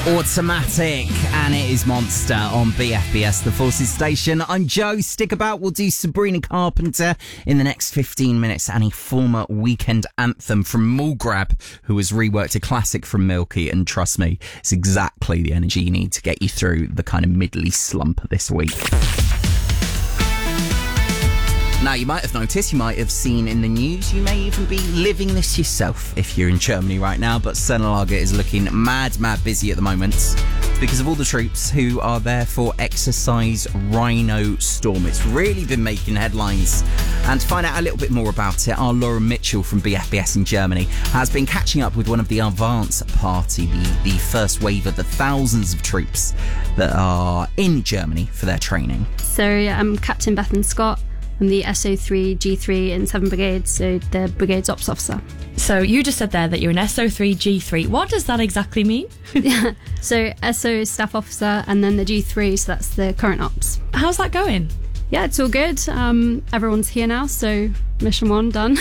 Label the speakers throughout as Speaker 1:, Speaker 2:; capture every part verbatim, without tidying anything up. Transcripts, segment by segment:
Speaker 1: Automatic, and it is Monster on B F B S, the Forces Station. I'm Joe. Stick about. We'll do Sabrina Carpenter in the next fifteen minutes, and a former weekend anthem from Mulgrab, who has reworked a classic from Milky. And trust me, it's exactly the energy you need to get you through the kind of middly slump this week. Now, you might have noticed, you might have seen in the news, you may even be living this yourself if you're in Germany right now, but Sennelager is looking mad, mad busy at the moment because of all the troops who are there for Exercise Rhino Storm. It's really been making headlines. And to find out a little bit more about it, our Lauren Mitchell from B F B S in Germany has been catching up with one of the Advance Party, the, the first wave of the thousands of troops that are in Germany for their training.
Speaker 2: So yeah, I'm Captain Bethan Scott. I'm the S O three G three in seven Brigade, so the Brigade's Ops Officer.
Speaker 3: So you just said there that you're an S O three G three. What does that exactly mean?
Speaker 2: Yeah, so S O is Staff Officer, and then the G three, so that's the current Ops.
Speaker 3: How's that going?
Speaker 2: Yeah, it's all good. Um, everyone's here now, so mission one done.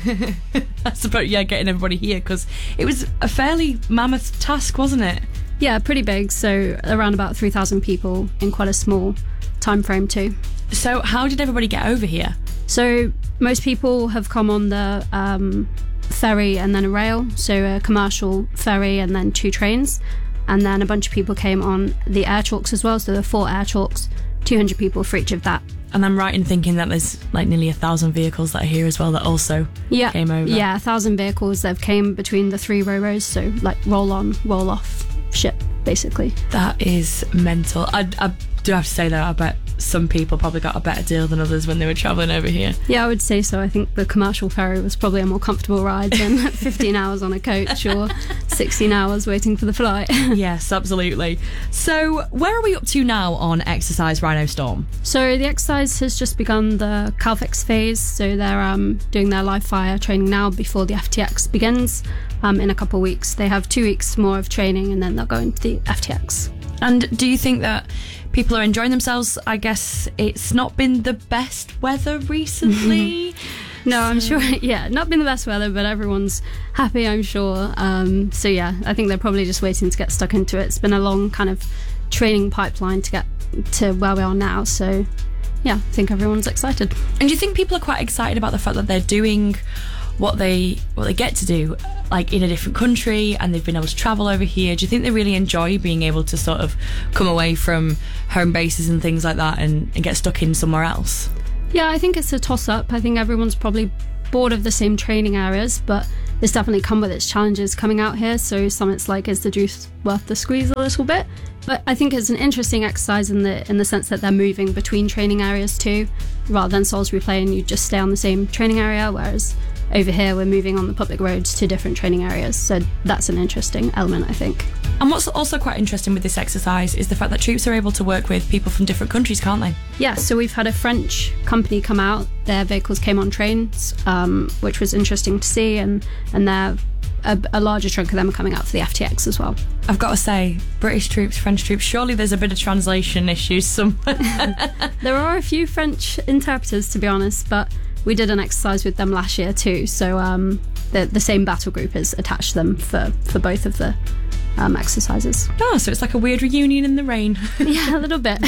Speaker 3: That's about, yeah, getting everybody here, because it was a fairly mammoth task, wasn't it?
Speaker 2: Yeah, pretty big, so around about three thousand people in quite a small time frame too.
Speaker 3: So how did everybody get over here?
Speaker 2: So most people have come on the um, ferry and then a rail, so a commercial ferry and then two trains, and then a bunch of people came on the air chalks as well, so there are four air chalks, two hundred people for each of that.
Speaker 3: And I'm right in thinking that there's like nearly a thousand vehicles that are here as well that also
Speaker 2: yeah.
Speaker 3: came over.
Speaker 2: Yeah, a thousand vehicles that have came between the three ro-ros, so like roll on, roll off ship, basically.
Speaker 3: That is mental. I, I do have to say though, I bet some people probably got a better deal than others when they were travelling over here.
Speaker 2: Yeah, I would say so. I think the commercial ferry was probably a more comfortable ride than fifteen hours on a coach or sixteen hours waiting for the flight.
Speaker 3: Yes, absolutely. So where are we up to now on Exercise Rhino Storm?
Speaker 2: So the exercise has just begun the Calfex phase, so they're um, doing their live fire training now before the F T X begins um, in a couple of weeks. They have two weeks more of training and then they'll go into the F T X.
Speaker 3: And do you think that people are enjoying themselves? I guess it's not been the best weather recently.
Speaker 2: No, I'm sure, yeah, not been the best weather, but everyone's happy, I'm sure. Um, so yeah, I think they're probably just waiting to get stuck into it. It's been a long kind of training pipeline to get to where we are now, so yeah, I think everyone's excited.
Speaker 3: And do you think people are quite excited about the fact that they're doing what they what they get to do, like in a different country, and they've been able to travel over here? Do you think they really enjoy being able to sort of come away from home bases and things like that and, and get stuck in somewhere else?
Speaker 2: Yeah, I think it's a toss-up. I think everyone's probably bored of the same training areas, but it's definitely come with its challenges coming out here. So some it's like, is the juice worth the squeeze a little bit? But I think it's an interesting exercise in the in the sense that they're moving between training areas too, rather than Salisbury Plain, you just stay on the same training area, whereas over here we're moving on the public roads to different training areas, so that's an interesting element, I think.
Speaker 3: And what's also quite interesting with this exercise is the fact that troops are able to work with people from different countries, can't they?
Speaker 2: Yeah, so we've had a French company come out, their vehicles came on trains, um, which was interesting to see, and, and they're a, a larger chunk of them are coming out for the F T X as well.
Speaker 3: I've got to say, British troops, French troops, surely there's a bit of translation issues somewhere.
Speaker 2: There are a few French interpreters, to be honest, but we did an exercise with them last year too, so um, the, the same battle group is attached to them for, for both of the um, exercises.
Speaker 3: Oh, so it's like a weird reunion in the rain.
Speaker 2: Yeah, a little bit.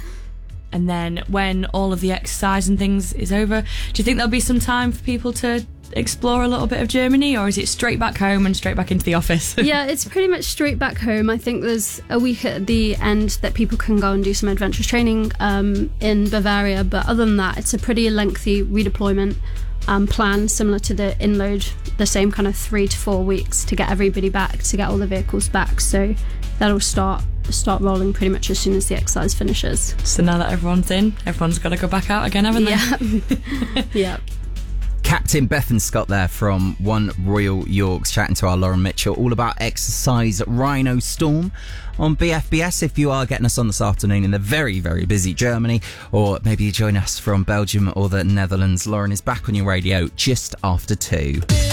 Speaker 3: And then when all of the exercise and things is over, do you think there'll be some time for people to explore a little bit of Germany, or is it straight back home and straight back into the office?
Speaker 2: Yeah, it's pretty much straight back home. I think there's a week at the end that people can go and do some adventurous training um, in Bavaria, but other than that, it's a pretty lengthy redeployment um, plan, similar to the inload, the same kind of three to four weeks to get everybody back, to get all the vehicles back. So that'll start start rolling pretty much as soon as the exercise finishes.
Speaker 3: So now that everyone's in, everyone's got to go back out again, haven't they?
Speaker 2: Yeah. Yeah.
Speaker 1: Captain Bethan Scott there from One Royal Yorks chatting to our Lauren Mitchell all about Exercise Rhino Storm on B F B S. If you are getting us on this afternoon in the very, very busy Germany, or maybe you join us from Belgium or the Netherlands, Lauren is back on your radio just after two.